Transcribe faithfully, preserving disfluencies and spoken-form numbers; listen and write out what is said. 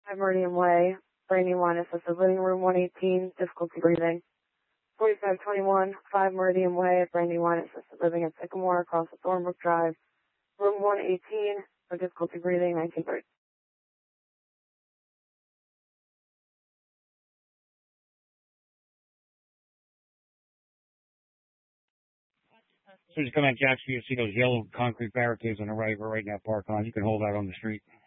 Meridian Way, Brandywine Assisted Living, Room one eighteen, difficulty breathing. forty-five twenty-one, five Meridian Way, Brandywine Assisted Living at Sycamore, across the Thornbrook Drive, Room one eighteen, for difficulty breathing, nineteen thirty. So just come out, Jackson, you see those yellow concrete barricades on the right. We're right now parked on. You can hold out on the street.